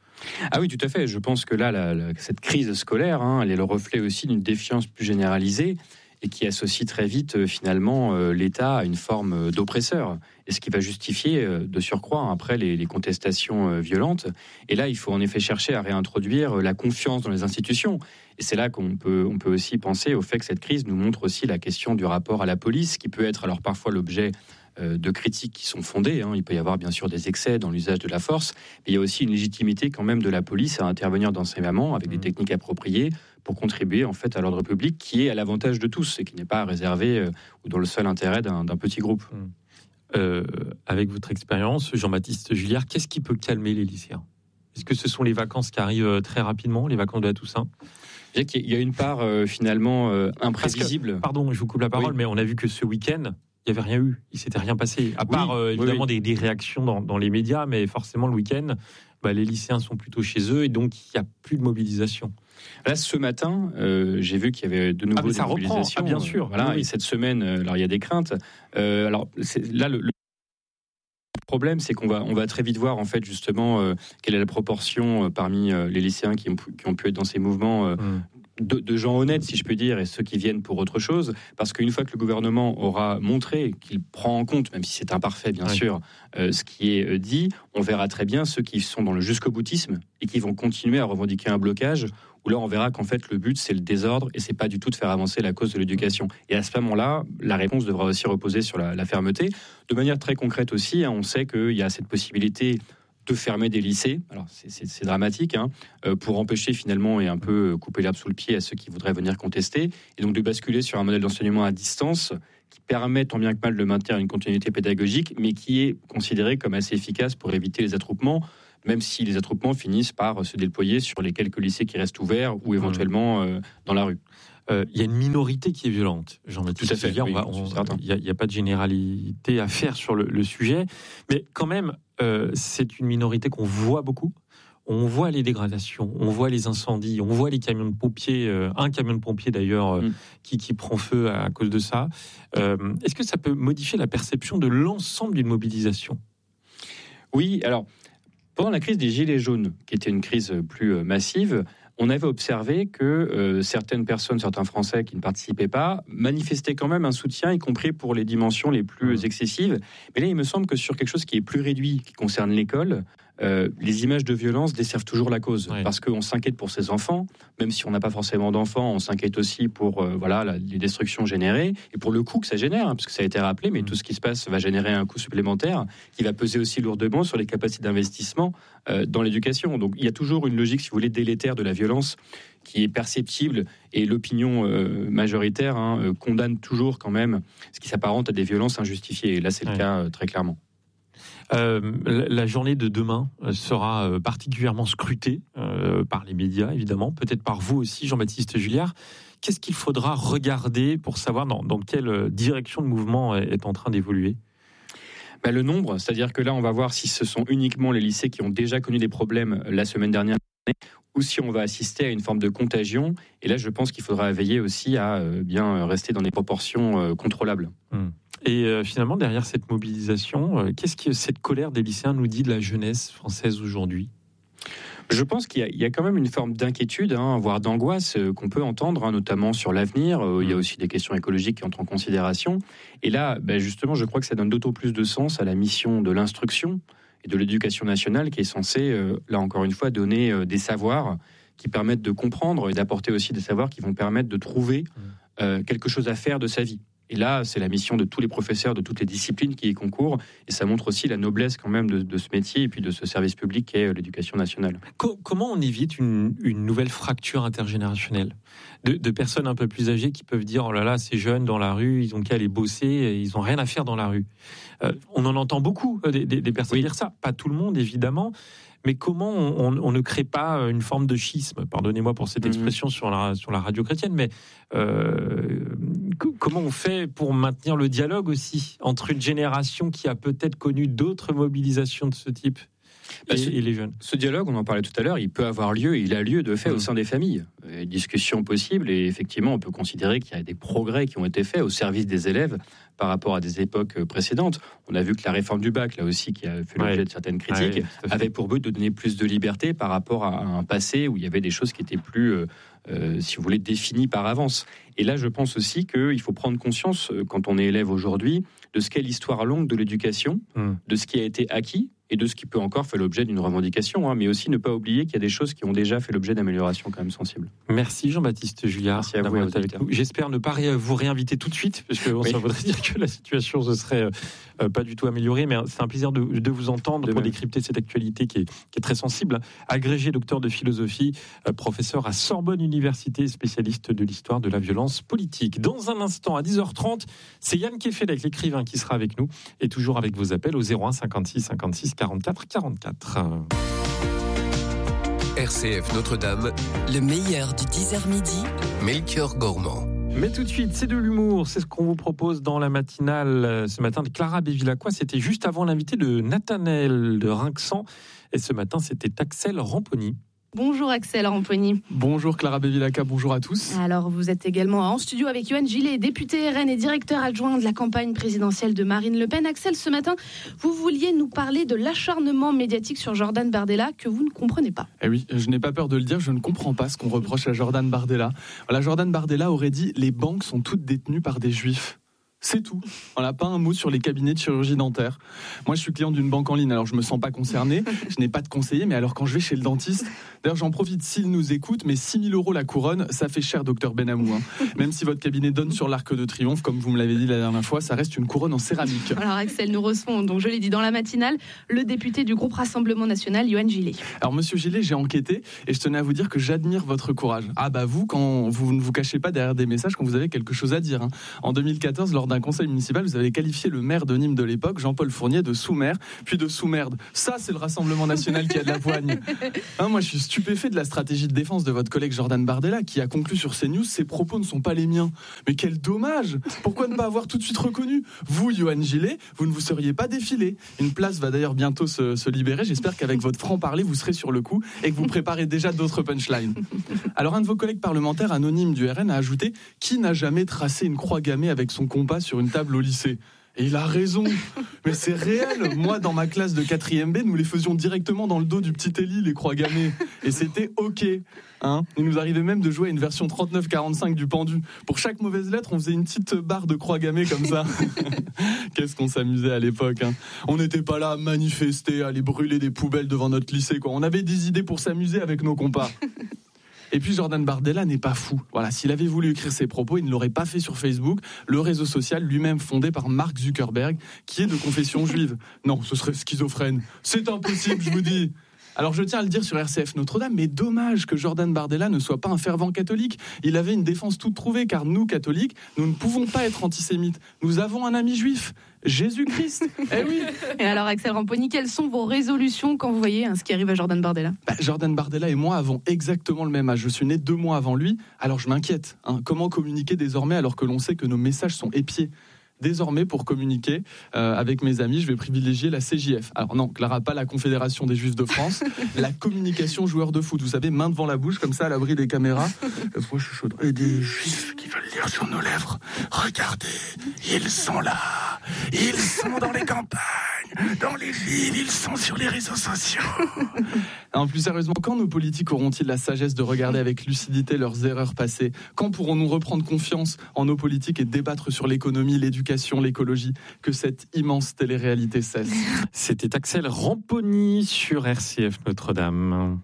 Ah oui, tout à fait. Je pense que là, la, la, cette crise scolaire, hein, elle est le reflet aussi d'une défiance plus généralisée. et qui associe très vite euh, finalement euh, l'État à une forme euh, d'oppresseur, et ce qui va justifier euh, de surcroît après les, les contestations euh, violentes. Et là, il faut en effet chercher à réintroduire euh, la confiance dans les institutions. Et c'est là qu'on peut, on peut aussi penser au fait que cette crise nous montre aussi la question du rapport à la police, qui peut être alors parfois l'objet euh, de critiques qui sont fondées. Hein. Il peut y avoir bien sûr des excès dans l'usage de la force, mais il y a aussi une légitimité quand même de la police à intervenir dans ces moments avec des techniques appropriées pour contribuer en fait à l'ordre public qui est à l'avantage de tous et qui n'est pas réservé euh, ou dans le seul intérêt d'un, d'un petit groupe. Euh, avec votre expérience, Jean-Baptiste Juliard, qu'est-ce qui peut calmer les lycéens ? Est-ce que ce sont les vacances qui arrivent très rapidement, les vacances de la Toussaint ? Je dirais qu'il y a une part euh, finalement euh, imprévisible. Que, pardon, je vous coupe la parole, oui. mais on a vu que ce week-end, il n'y avait rien eu, il ne s'était rien passé, à part oui, euh, évidemment oui, oui. Des, des réactions dans, dans les médias, mais forcément le week-end, bah, les lycéens sont plutôt chez eux et donc il n'y a plus de mobilisation. Là, ce matin, euh, j'ai vu qu'il y avait de nouveau ah, des mobilisations. Ah, bien sûr. Euh, voilà, oui. Et cette semaine, alors il y a des craintes. Euh, alors c'est, là, le, le problème, c'est qu'on va, on va très vite voir en fait justement euh, quelle est la proportion euh, parmi euh, les lycéens qui ont, qui ont pu être dans ces mouvements. Euh, mmh. De, de gens honnêtes, si je peux dire, et ceux qui viennent pour autre chose, parce qu'une fois que le gouvernement aura montré qu'il prend en compte, même si c'est imparfait bien oui. sûr, euh, ce qui est dit, on verra très bien ceux qui sont dans le jusqu'au-boutisme et qui vont continuer à revendiquer un blocage, où là on verra qu'en fait le but c'est le désordre et c'est pas du tout de faire avancer la cause de l'éducation. Et à ce moment-là, la réponse devra aussi reposer sur la, la fermeté. De manière très concrète aussi, hein, on sait qu'il y a cette possibilité de fermer des lycées, alors c'est, c'est, c'est dramatique, hein, euh, pour empêcher finalement et un peu couper l'herbe sous le pied à ceux qui voudraient venir contester, et donc de basculer sur un modèle d'enseignement à distance qui permet tant bien que mal de maintenir une continuité pédagogique, mais qui est considéré comme assez efficace pour éviter les attroupements, même si les attroupements finissent par se déployer sur les quelques lycées qui restent ouverts ou éventuellement euh, dans la rue. Il euh, y a une minorité qui est violente, Jean-Baptiste. Tout à fait. Il n'y a, a pas de généralité à faire sur le, le sujet, mais quand même, euh, c'est une minorité qu'on voit beaucoup. On voit les dégradations, on voit les incendies, on voit les camions de pompiers, euh, un camion de pompiers d'ailleurs mm. qui, qui prend feu à, à cause de ça. Euh, est-ce que ça peut modifier la perception de l'ensemble d'une mobilisation ? Oui, alors, pendant la crise des Gilets jaunes, qui était une crise plus massive, on avait observé que euh, certaines personnes, certains Français qui ne participaient pas, manifestaient quand même un soutien, y compris pour les dimensions les plus excessives. Mais là, il me semble que sur quelque chose qui est plus réduit, qui concerne l'école, euh, les images de violence desservent toujours la cause. Oui. Parce qu'on s'inquiète pour ses enfants, même si on n'a pas forcément d'enfants, on s'inquiète aussi pour euh, voilà, la, les destructions générées, et pour le coût que ça génère, hein, parce que ça a été rappelé, mais mmh. tout ce qui se passe va générer un coût supplémentaire, qui va peser aussi lourdement sur les capacités d'investissement euh, dans l'éducation. Donc il y a toujours une logique, si vous voulez, délétère de la violence, qui est perceptible, et l'opinion euh, majoritaire hein, euh, condamne toujours quand même ce qui s'apparente à des violences injustifiées. Et là, c'est le ouais. cas euh, très clairement. Euh, la journée de demain sera particulièrement scrutée euh, par les médias, évidemment, peut-être par vous aussi, Jean-Baptiste Juliard. Qu'est-ce qu'il faudra regarder pour savoir dans, dans quelle direction le mouvement est en train d'évoluer ? Ben, le nombre, c'est-à-dire que là, on va voir si ce sont uniquement les lycées qui ont déjà connu des problèmes la semaine dernière, ou si on va assister à une forme de contagion. Et là, je pense qu'il faudra veiller aussi à euh, bien rester dans des proportions euh, contrôlables. Hum. Et euh, finalement, derrière cette mobilisation, euh, qu'est-ce que cette colère des lycéens nous dit de la jeunesse française aujourd'hui ? Je pense qu'il y a, il y a quand même une forme d'inquiétude, hein, voire d'angoisse euh, qu'on peut entendre, hein, notamment sur l'avenir. Euh, mmh. Il y a aussi des questions écologiques qui entrent en considération. Et là, ben justement, je crois que ça donne d'autant plus de sens à la mission de l'instruction et de l'éducation nationale qui est censée, euh, là encore une fois, donner euh, des savoirs qui permettent de comprendre et d'apporter aussi des savoirs qui vont permettre de trouver euh, quelque chose à faire de sa vie. Et là, c'est la mission de tous les professeurs de toutes les disciplines qui y concourent. Et ça montre aussi la noblesse quand même de, de ce métier et puis de ce service public qu'est l'éducation nationale. Comment on évite une, une nouvelle fracture intergénérationnelle de, de personnes un peu plus âgées qui peuvent dire « Oh là là, ces jeunes dans la rue, ils ont qu'à aller bosser, ils n'ont rien à faire dans la rue. Euh, » On en entend beaucoup, des, des, des personnes oui. dire ça. Pas tout le monde, évidemment. Mais comment on, on, on ne crée pas une forme de schisme ? Pardonnez-moi pour cette expression mmh. sur, la, sur la radio chrétienne, mais euh, que, comment on fait pour maintenir le dialogue aussi entre une génération qui a peut-être connu d'autres mobilisations de ce type et, bah ce, et les jeunes ? Ce dialogue, on en parlait tout à l'heure, il peut avoir lieu, il a lieu de fait mmh. au sein des familles. Une discussion possible, et effectivement, on peut considérer qu'il y a des progrès qui ont été faits au service des élèves par rapport à des époques précédentes. On a vu que la réforme du bac, là aussi, qui a fait l'objet ouais. de certaines critiques, ouais, avait pour but de donner plus de liberté par rapport à un passé où il y avait des choses qui étaient plus euh, euh, si vous voulez, définie par avance. Et là, je pense aussi qu'il faut prendre conscience, quand on est élève aujourd'hui, de ce qu'est l'histoire longue de l'éducation, mmh. de ce qui a été acquis, et de ce qui peut encore faire l'objet d'une revendication, hein, mais aussi ne pas oublier qu'il y a des choses qui ont déjà fait l'objet d'améliorations quand même sensibles. Merci Jean-Baptiste Julliard d'avoir été avec nous. J'espère ne pas vous réinviter tout de suite, parce que oui. ça voudrait dire que la situation ne serait euh, pas du tout améliorée, mais c'est un plaisir de, de vous entendre de pour même. décrypter cette actualité qui est, qui est très sensible. Agrégé docteur de philosophie, euh, professeur à Sorbonne Université, spécialiste de l'histoire de la violence politique. Dans un instant, à dix heures trente, c'est Yann Kefelec, l'écrivain, qui sera avec nous, et toujours avec vos appels au zéro un cinquante-six cinquante-six quarante-quatre quarante-quatre. R C F Notre-Dame, le meilleur du dix heures midi, Melchior Gormand. Mais tout de suite, c'est de l'humour, c'est ce qu'on vous propose dans la matinale ce matin de Clara Bévilacqua. C'était juste avant l'invité de Nathanaël de Rinxan, et ce matin c'était Axel Ramponi. Bonjour Axel Ramponi. Bonjour Clara Bévilacqua, bonjour à tous. Alors vous êtes également en studio avec Yohann Gillet, député R N et directeur adjoint de la campagne présidentielle de Marine Le Pen. Axel, ce matin, vous vouliez nous parler de l'acharnement médiatique sur Jordan Bardella que vous ne comprenez pas. Eh oui, je n'ai pas peur de le dire, je ne comprends pas ce qu'on reproche à Jordan Bardella. Voilà, Jordan Bardella aurait dit « les banques sont toutes détenues par des juifs ». C'est tout. On n'a pas un mot sur les cabinets de chirurgie dentaire. Moi, je suis client d'une banque en ligne, alors je me sens pas concerné. Je n'ai pas de conseiller, mais alors quand je vais chez le dentiste, d'ailleurs, j'en profite s'il nous écoute, mais six mille euros la couronne, ça fait cher, docteur Benamou. Hein. Même si votre cabinet donne sur l'Arc de Triomphe, comme vous me l'avez dit la dernière fois, ça reste une couronne en céramique. Alors Axel, nous recevons, donc je l'ai dit dans la matinale, le député du groupe Rassemblement National, Yohann Gillet. Alors monsieur Gillet, j'ai enquêté et je tenais à vous dire que j'admire votre courage. Ah bah vous, quand vous ne vous cachez pas derrière des messages quand vous avez quelque chose à dire. Hein. En deux mille quatorze, lors d'un conseil municipal, vous avez qualifié le maire de Nîmes de l'époque, Jean-Paul Fournier, de sous-maire, puis de sous-merde. Ça, c'est le Rassemblement National qui a de la poigne. Hein, moi, je suis stupéfait de la stratégie de défense de votre collègue Jordan Bardella, qui a conclu sur CNews, ses propos ne sont pas les miens. Mais quel dommage! Pourquoi ne pas avoir tout de suite reconnu? Vous, Yohann Gillet, vous ne vous seriez pas défilé. Une place va d'ailleurs bientôt se, se libérer. J'espère qu'avec votre franc-parler, vous serez sur le coup et que vous préparez déjà d'autres punchlines. Alors, un de vos collègues parlementaires anonymes du R N a ajouté « Qui n'a jamais tracé une croix gammée avec son compas sur une table au lycée ?» Et il a raison, mais c'est réel. Moi, dans ma classe de quatrième B, nous les faisions directement dans le dos du petit Élie, les croix gammées. Et c'était OK. Hein, il nous arrivait même de jouer à une version trente-neuf quarante-cinq du pendu. Pour chaque mauvaise lettre, on faisait une petite barre de croix gammée comme ça. Qu'est-ce qu'on s'amusait à l'époque. Hein. On n'était pas là à manifester, à aller brûler des poubelles devant notre lycée, quoi. On avait des idées pour s'amuser avec nos compas. Et puis Jordan Bardella n'est pas fou. Voilà, s'il avait voulu écrire ses propos, il ne l'aurait pas fait sur Facebook, le réseau social lui-même fondé par Mark Zuckerberg, qui est de confession juive. Non, ce serait schizophrène. C'est impossible, je vous dis. Alors je tiens à le dire sur R C F Notre-Dame, mais dommage que Jordan Bardella ne soit pas un fervent catholique. Il avait une défense toute trouvée, car nous, catholiques, nous ne pouvons pas être antisémites. Nous avons un ami juif, Jésus-Christ. Eh oui. Et alors Axel Ramponi, quelles sont vos résolutions quand vous voyez hein, ce qui arrive à Jordan Bardella? bah, Jordan Bardella et moi avons exactement le même âge. Je suis né deux mois avant lui, alors je m'inquiète. Hein. Comment communiquer désormais alors que l'on sait que nos messages sont épiés? Désormais, pour communiquer euh, avec mes amis, je vais privilégier la C J F. Alors non, Clara, pas la Confédération des Juifs de France, la communication joueur de foot. Vous savez, main devant la bouche, comme ça, à l'abri des caméras. Moi, je suis chaud. Et des Juifs qui veulent lire sur nos lèvres. Regardez, ils sont là. Ils sont dans les campagnes, dans les villes, ils sont sur les réseaux sociaux. Non, plus sérieusement, quand nos politiques auront-ils la sagesse de regarder avec lucidité leurs erreurs passées? Quand pourrons-nous reprendre confiance en nos politiques et débattre sur l'économie, l'éducation, l'écologie? Que cette immense télé-réalité cesse. C'était Axel Ramponi sur R C F Notre-Dame.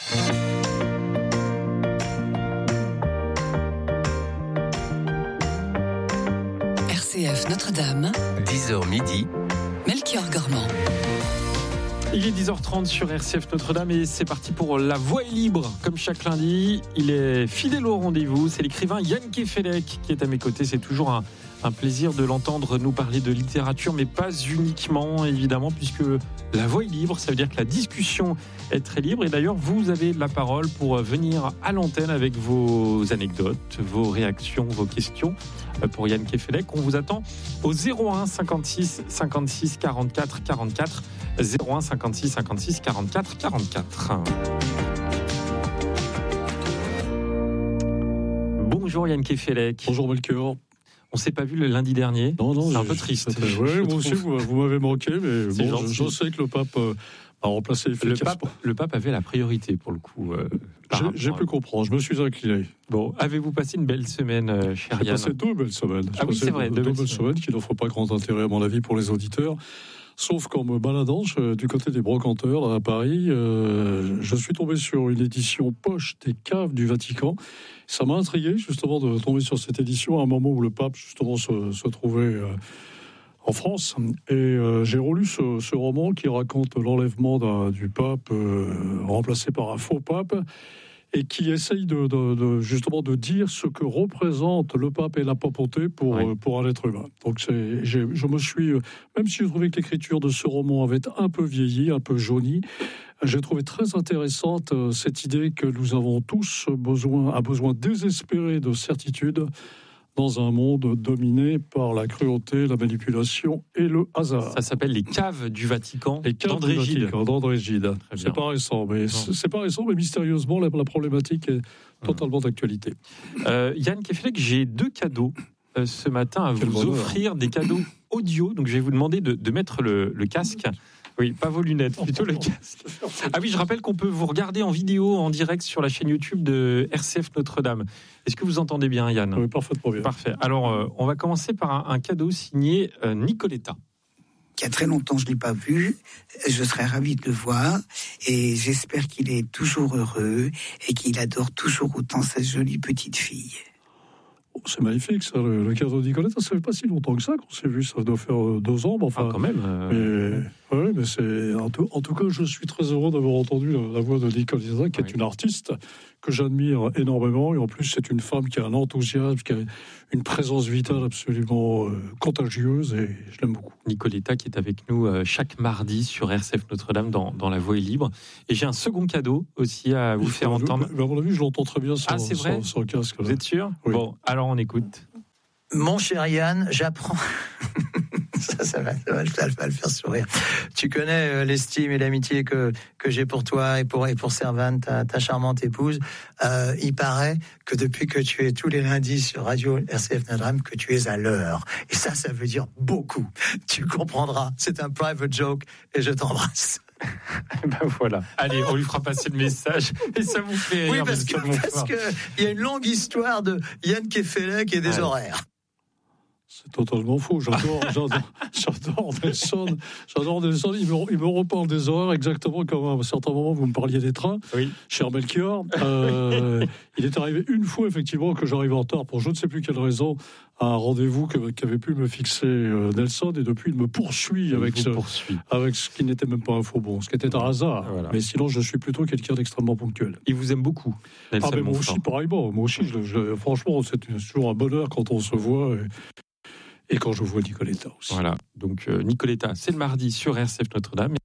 R C F Notre-Dame, dix heures midi, Melchior Gormand. Il est dix heures trente sur R C F Notre-Dame et c'est parti pour La Voix est libre. Comme chaque lundi, il est fidèle au rendez-vous. C'est l'écrivain Yann Kefelec qui est à mes côtés. C'est toujours un, un plaisir de l'entendre nous parler de littérature, mais pas uniquement, évidemment, puisque la voix est libre. Ça veut dire que la discussion est très libre. Et d'ailleurs, vous avez la parole pour venir à l'antenne avec vos anecdotes, vos réactions, vos questions pour Yann Kefelec. On vous attend au zéro un cinquante-six cinquante-six quarante-quatre quarante-quatre. zéro un cinquante-six cinquante-six quarante-quatre quarante-quatre. Bonjour Yann Kefelec. Bonjour Melchior. On s'est pas vu le lundi dernier. Non, non, c'est un peu triste. Oui, moi aussi, vous, vous m'avez manqué, mais c'est bon, je, je sais que le pape euh, à remplacer le efficacement. pape, le pape avait la priorité pour le coup. Euh, j'ai, j'ai pu comprendre, je me suis incliné. Bon, avez-vous passé une belle semaine, euh, cher J'ai Yann? passé deux belles semaines. Ah oui, c'est vrai, deux, deux deux belles belles semaines qui n'offrent pas grand intérêt à mon avis pour les auditeurs. Sauf qu'en me baladant je, du côté des brocanteurs à Paris, euh, je suis tombé sur une édition poche des caves du Vatican. Ça m'a intrigué justement de tomber sur cette édition à un moment où le pape justement se, se trouvait euh, en France. Et euh, j'ai relu ce, ce roman qui raconte l'enlèvement d'un, du pape euh, remplacé par un faux pape, et qui essaye de, de, de, justement de dire ce que représente le pape et la papauté pour, oui. pour un être humain. Donc c'est, j'ai, je me suis, même si je trouvais que l'écriture de ce roman avait un peu vieilli, un peu jauni, j'ai trouvé très intéressante cette idée que nous avons tous besoin, un besoin désespéré de certitude dans un monde dominé par la cruauté, la manipulation et le hasard. Ça s'appelle Les Caves du Vatican, Les Caves d'André du Gide. Vatican, d'André Gide. C'est pas récent, mais c'est, c'est pas récent, mais mystérieusement, la, la problématique est totalement d'actualité. Euh, Yann Kefelec, j'ai deux cadeaux euh, ce matin à Quel vous bonheur. offrir, des cadeaux audio. Donc je vais vous demander de, de mettre le, le casque. Oui, pas vos lunettes, plutôt le casque. Ah oui, je rappelle qu'on peut vous regarder en vidéo, en direct sur la chaîne YouTube de R C F Notre-Dame. Est-ce que vous entendez bien, Yann ? Oui, parfaitement bien. Parfait. Alors, euh, on va commencer par un, un cadeau signé euh, Nicoletta. Il y a très longtemps, je ne l'ai pas vu. Je serais ravi de le voir. Et j'espère qu'il est toujours heureux et qu'il adore toujours autant sa jolie petite fille. C'est magnifique, ça, le, le cadeau de Nicoletta. Ça fait pas si longtemps que ça qu'on s'est vu. Ça doit faire deux ans, mais enfin. Ah, quand même. Euh... Mais, oui, mais c'est en tout, en tout cas, je suis très heureux d'avoir entendu la, la voix de Nicoletta, qui oui. est une artiste que j'admire énormément. Et en plus, c'est une femme qui a un enthousiasme, qui a une présence vitale absolument euh, contagieuse, et je l'aime beaucoup. Nicoletta, qui est avec nous euh, chaque mardi sur R C F Notre-Dame dans, dans La Voix est libre. Et j'ai un second cadeau aussi à vous Il faire entendre. Je, à mon avis, je l'entends très bien sans, ah, c'est vrai sans, sans casque. Là. Vous êtes sûr ? Oui. Bon, alors on écoute. Mon cher Yann, j'apprends. ça, ça, va, ça, va, ça va le faire sourire. Tu connais euh, l'estime et l'amitié que, que j'ai pour toi et pour, et pour Servane, ta, ta charmante épouse. Euh, il paraît que depuis que tu es tous les lundis sur Radio R C F Notre-Dame, que tu es à l'heure. Et ça, ça veut dire beaucoup. Tu comprendras. C'est un private joke et je t'embrasse. Ben voilà. Allez, on lui fera passer le message et ça vous fait rire. Oui, parce que parce que il y a une longue histoire de Yann Kefelec et des ouais. horaires. C'est totalement faux. J'adore, j'adore, j'adore Nelson. J'adore Nelson. Il me, il me reparle des horaires exactement comme à un certain moment vous me parliez des trains. Oui. Cher Melchior, euh, il est arrivé une fois effectivement que j'arrive en retard pour je ne sais plus quelle raison à un rendez-vous que, qu'avait pu me fixer euh, Nelson, et depuis il me poursuit il avec ce, poursuit. avec ce qui n'était même pas un faux bon, ce qui était un hasard. Voilà. Mais sinon je suis plutôt quelqu'un d'extrêmement ponctuel. Il vous aime beaucoup, Nelson. Ah mais moi aussi pareillement. Moi aussi, je, je, franchement, c'est toujours un bonheur quand on se voit. Et, Et quand je vois Nicoletta aussi. Voilà, donc euh, Nicoletta, c'est le mardi sur R C F Notre-Dame.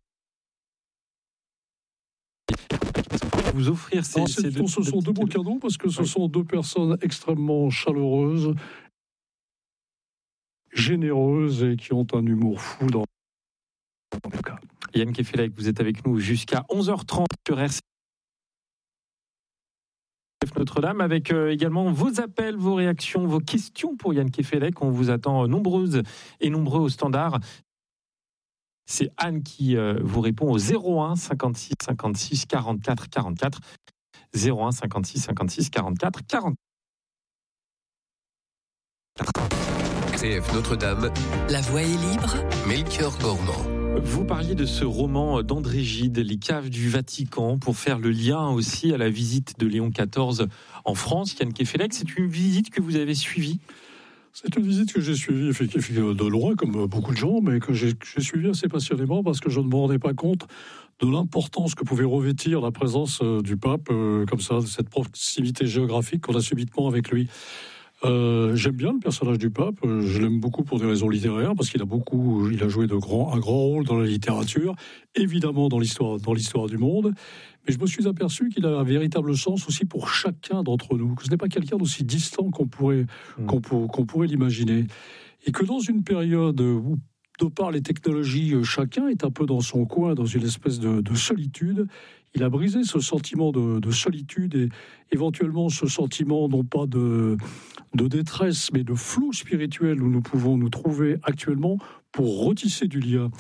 Vous offrir ces, Alors, ces deux, ce sont deux beaux cadeaux parce que ce oui. sont deux personnes extrêmement chaleureuses, généreuses et qui ont un humour fou dans le cas. Yann Kefelec, vous êtes avec nous jusqu'à onze heures trente sur R C F Notre-Dame, avec euh, également vos appels, vos réactions, vos questions pour Yann Kefelec. On vous attend nombreuses et nombreux au standard. C'est Anne qui euh, vous répond au zéro un cinquante-six cinquante-six quarante-quatre quarante-quatre. zéro un cinquante-six cinquante-six quarante-quatre quarante-quatre. R C F Notre-Dame. La Voix est libre. Melchior Gormand. Vous parliez de ce roman d'André Gide, Les Caves du Vatican, pour faire le lien aussi à la visite de Léon quatorze en France. Yann Kefelec, c'est une visite que vous avez suivie ? C'est une visite que j'ai suivie effectivement de loin, comme beaucoup de gens, mais que j'ai, j'ai suivie assez passionnément parce que je ne me rendais pas compte de l'importance que pouvait revêtir la présence du pape, euh, comme ça, de cette proximité géographique qu'on a subitement avec lui. Euh, j'aime bien le personnage du pape, je l'aime beaucoup pour des raisons littéraires, parce qu'il a beaucoup, il a joué de grand, un grand rôle dans la littérature, évidemment dans l'histoire, dans l'histoire du monde, mais je me suis aperçu qu'il a un véritable sens aussi pour chacun d'entre nous, que ce n'est pas quelqu'un d'aussi distant qu'on pourrait, mmh. qu'on, qu'on pourrait l'imaginer, et que dans une période où, de par les technologies, chacun est un peu dans son coin, dans une espèce de, de solitude. Il a brisé ce sentiment de, de solitude et éventuellement ce sentiment non pas de, de détresse, mais de flou spirituel où nous pouvons nous trouver actuellement pour retisser du lien.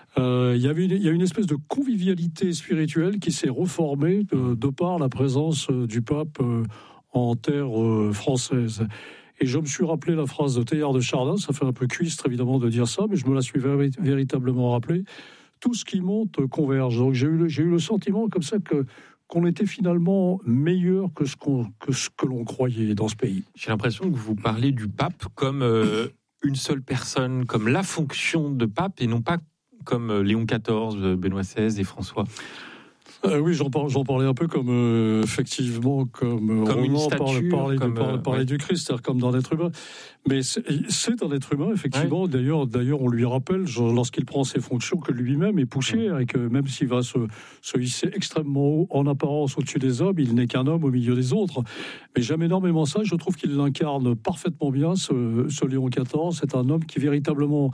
Euh, il y avait une, il y a une espèce de convivialité spirituelle qui s'est reformée de, de par la présence du pape euh, en terre euh, française. Et je me suis rappelé la phrase de Teilhard de Chardin, ça fait un peu cuistre évidemment de dire ça, mais je me la suis véri- véritablement rappelé. Tout ce qui monte converge. Donc j'ai eu le, j'ai eu le sentiment comme ça que qu'on était finalement meilleur que ce, qu'on, que ce que l'on croyait dans ce pays. J'ai l'impression que vous parlez du pape comme euh, une seule personne, comme la fonction de pape, et non pas comme Léon quatorze, Benoît seize et François. Euh, oui, j'en, par, j'en parlais un peu comme, euh, effectivement, comme, comme une stature, parlait, parlait, comme, parlait, euh, parlait ouais. du Christ, c'est-à-dire comme d'un être humain. Mais c'est, c'est un être humain, effectivement. Ouais. D'ailleurs, d'ailleurs, on lui rappelle, lorsqu'il prend ses fonctions, que lui-même est poussière ouais. et que même s'il va se, se hisser extrêmement haut, en apparence, au-dessus des hommes, il n'est qu'un homme au milieu des autres. Mais j'aime énormément ça. Je trouve qu'il l'incarne parfaitement bien, ce, ce Léon quatorze. C'est un homme qui, véritablement,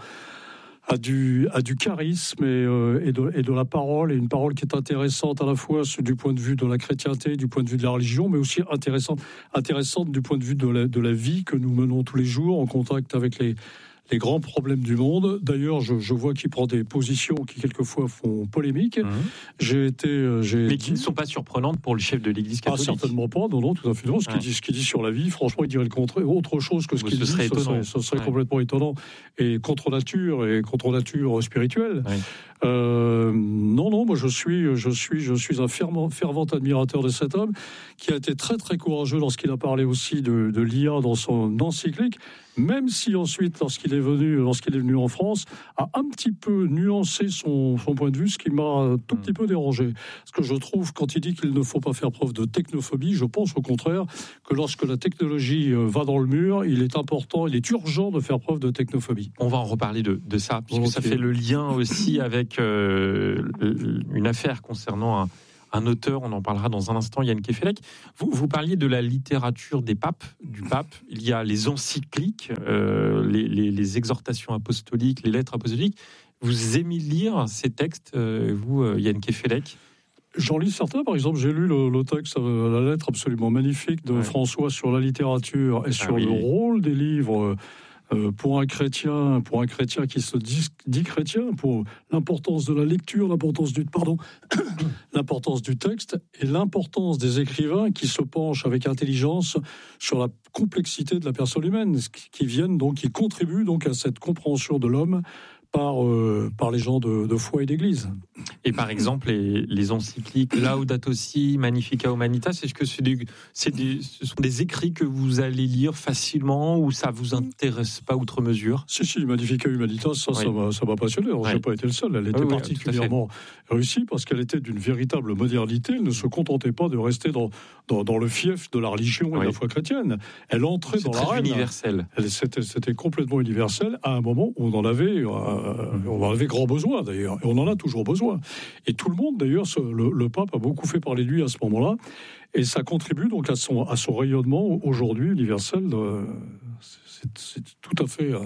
a du, a du charisme et, euh, et, de, et de la parole, et une parole qui est intéressante à la fois du point de vue de la chrétienté, du point de vue de la religion, mais aussi intéressante, intéressante du point de vue de la, de la vie que nous menons tous les jours en contact avec les, les grands problèmes du monde. D'ailleurs, je, je vois qu'il prend des positions qui quelquefois font polémique. Mmh. J'ai été, j'ai mais qui ne sont pas surprenantes pour le chef de l'Église catholique. Ah, certainement pas. Non, non, tout à fait non. Ce qu'il ouais. dit, ce qu'il dit sur la vie, franchement, il dirait le contraire, autre chose que ce qu'il dit. Serait ce serait, ce serait ouais. complètement étonnant et contre nature et contre nature spirituelle. Ouais. Euh, non, non, moi je suis, je suis, je suis un fervent, fervent admirateur de cet homme qui a été très très courageux lorsqu'il a parlé aussi de, de l'I A dans son encyclique, même si ensuite, lorsqu'il est venu, lorsqu'il est venu en France, a un petit peu nuancé son, son point de vue, ce qui m'a un tout petit peu dérangé. Parce que je trouve, quand il dit qu'il ne faut pas faire preuve de technophobie, je pense au contraire que lorsque la technologie va dans le mur, il est important, il est urgent de faire preuve de technophobie. On va en reparler de, de ça, puisque okay. ça fait le lien aussi avec Euh, une affaire concernant un, un auteur, on en parlera dans un instant, Yann Kefelec. Vous, vous parliez de la littérature des papes, du pape. Il y a les encycliques, euh, les, les, les exhortations apostoliques, les lettres apostoliques. Vous aimez lire ces textes, euh, vous, Yann Kefelec? J'en lis certains, par exemple, j'ai lu le, le texte, la lettre absolument magnifique de ouais. François sur la littérature et sur ah, oui. le rôle des livres Euh, pour un chrétien, pour un chrétien qui se dit, dit chrétien, pour l'importance de la lecture, l'importance du pardon, l'importance du texte et l'importance des écrivains qui se penchent avec intelligence sur la complexité de la personne humaine, qui viennent donc, qui contribuent donc à cette compréhension de l'homme par, euh, par les gens de, de foi et d'église. Et par exemple, les, les encycliques Laudato Si, Magnificat Humanitas, est-ce que c'est des, c'est des, ce sont des écrits que vous allez lire facilement ou ça vous intéresse pas outre mesure? Si, si, Magnificat Humanitas, ça, oui. ça, m'a, ça m'a passionné. Alors, oui. j'ai pas été le seul. Elle était oui, oui, particulièrement réussie parce qu'elle était d'une véritable modernité. Elle ne se contentait pas de rester dans, dans, dans le fief de la religion et oui. de la foi chrétienne. Elle entrait c'est dans l'arène. C'est universel. Elle, c'était, c'était complètement universel à un moment où on en avait, euh, on en avait grand besoin d'ailleurs. Et on en a toujours besoin. Et tout le monde, d'ailleurs, ce, le, le pape a beaucoup fait parler de lui à ce moment-là, et ça contribue donc à son, à son rayonnement aujourd'hui universel. De, c'est, c'est tout à fait, euh...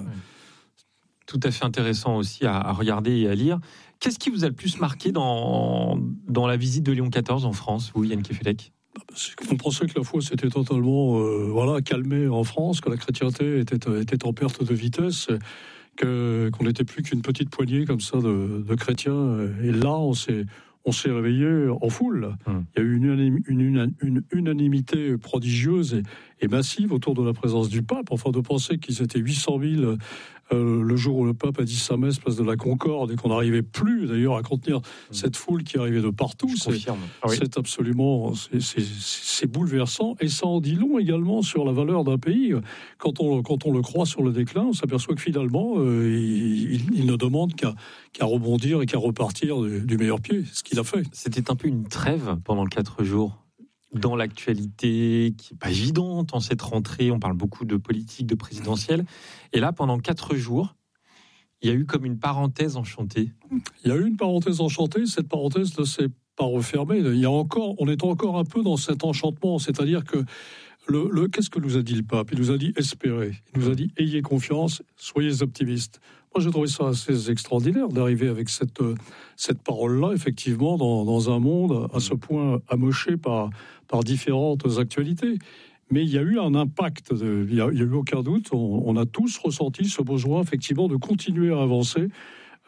tout à fait intéressant aussi à, à regarder et à lire. Qu'est-ce qui vous a le plus marqué dans, dans la visite de Léon quatorze en France, vous, Yann Kefelec? On pensait que la foi s'était totalement, euh, voilà, calmée en France, que la chrétienté était, était en perte de vitesse. Que, qu'on n'était plus qu'une petite poignée comme ça de, de chrétiens. Et là, on s'est, on s'est réveillé en foule. Hum. Il y a eu une, une, une, une unanimité prodigieuse et, et massive autour de la présence du pape. Enfin, de penser qu'ils étaient huit cent mille euh, le jour où le pape a dit sa messe place de la Concorde et qu'on n'arrivait plus d'ailleurs à contenir hum. cette foule qui arrivait de partout. C'est, ah oui. c'est absolument c'est, c'est, c'est bouleversant et ça en dit long également sur la valeur d'un pays. Quand on, quand on le croit sur le déclin, on s'aperçoit que finalement, euh, il, il, il ne demande qu'à, qu'à rebondir et qu'à repartir du, du meilleur pied, ce qu'il a fait. C'était un peu une trêve pendant quatre jours. Dans l'actualité qui n'est pas évidente en cette rentrée, on parle beaucoup de politique, de présidentielle. Et là, pendant quatre jours, il y a eu comme une parenthèse enchantée. Il y a eu une parenthèse enchantée. Cette parenthèse ne s'est pas refermée. Il y a encore, on est encore un peu dans cet enchantement. C'est-à-dire que le, le, qu'est-ce que nous a dit le pape? Il nous a dit espérez. Il nous a dit ayez confiance, soyez optimistes. Moi, j'ai trouvé ça assez extraordinaire d'arriver avec cette, cette parole-là, effectivement, dans, dans un monde à ce point amoché par, par différentes actualités. Mais il y a eu un impact, de, il n'y a, a eu aucun doute. On, on a tous ressenti ce besoin, effectivement, de continuer à avancer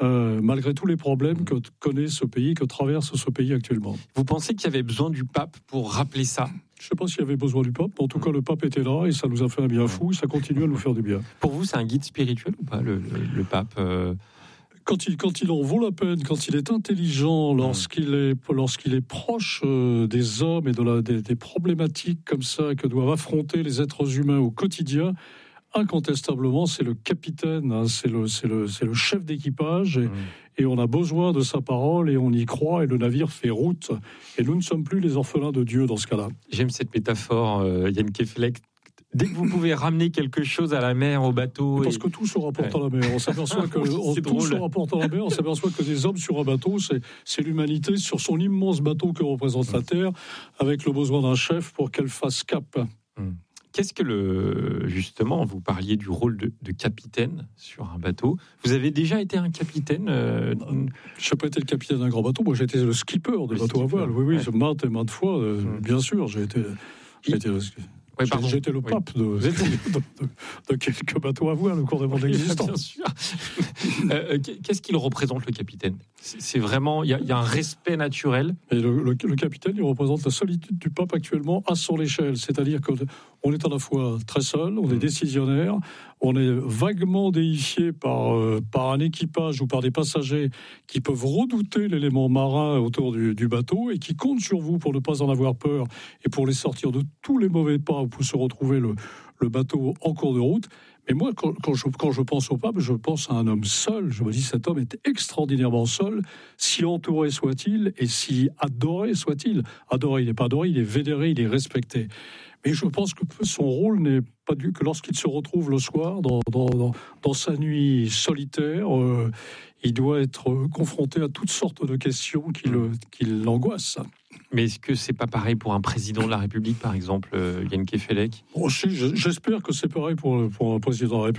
euh, malgré tous les problèmes que connaît ce pays, que traverse ce pays actuellement. Vous pensez qu'il y avait besoin du pape pour rappeler ça ? Je ne sais pas s'il y avait besoin du pape, mais en tout cas, le pape était là et ça nous a fait un bien fou et ça continue à nous faire du bien. Pour vous, c'est un guide spirituel ou pas, le, le, le pape euh... Quand il, quand il en vaut la peine, quand il est intelligent, lorsqu'il est, lorsqu'il est proche euh, des hommes et de la, des, des problématiques comme ça que doivent affronter les êtres humains au quotidien, incontestablement, c'est le capitaine, hein, c'est, le, c'est, le, c'est le chef d'équipage et, mmh. et on a besoin de sa parole et on y croit et le navire fait route. Et nous ne sommes plus les orphelins de Dieu dans ce cas-là. J'aime cette métaphore, euh, Yann Kefelec. Dès que vous pouvez ramener quelque chose à la mer, au bateau... Parce et... que tout se rapporte ouais. à la mer. On s'aperçoit que on, tout se rapporte à la mer. On s'aperçoit que des hommes sur un bateau, c'est, c'est l'humanité sur son immense bateau que représente la Terre, avec le besoin d'un chef pour qu'elle fasse cap. Hum. Qu'est-ce que le... Justement, vous parliez du rôle de, de capitaine sur un bateau. Vous avez déjà été un capitaine euh... Je n'ai pas été le capitaine d'un grand bateau. Moi, j'ai été le skipper de bateau à voile. Oui, oui, ouais. maintes et maintes fois. Euh, hum. Bien sûr, j'ai été... J'ai été le... Oui, pardon. J'étais le pape oui. de, de, de, de quelques bateaux à voile au cours de mon existence. Bien sûr. euh, qu'est-ce qu'il représente, le capitaine ? C'est vraiment, il y, y a un respect naturel. Et le, le, le capitaine, il représente la solitude du pape actuellement à son échelle. C'est-à-dire qu'on est à la fois très seul, on est décisionnaire, on est vaguement déifié par, euh, par un équipage ou par des passagers qui peuvent redouter l'élément marin autour du, du bateau et qui comptent sur vous pour ne pas en avoir peur et pour les sortir de tous les mauvais pas pour se retrouver le, le bateau en cours de route. Mais moi, quand, quand, je, quand je pense au pape, je pense à un homme seul. Je me dis, cet homme est extraordinairement seul, si entouré soit-il et si adoré soit-il. Adoré, il n'est pas adoré, il est vénéré, il est respecté. Mais je pense que son rôle n'est pas dû que lorsqu'il se retrouve le soir dans, dans, dans, dans sa nuit solitaire, euh, il doit être confronté à toutes sortes de questions qui, le, qui l'angoissent. Mais est-ce que c'est pas pareil pour un président de la République, par exemple, Yann Kefelec ? Oh, j'espère que c'est pareil pour, pour un président de la République.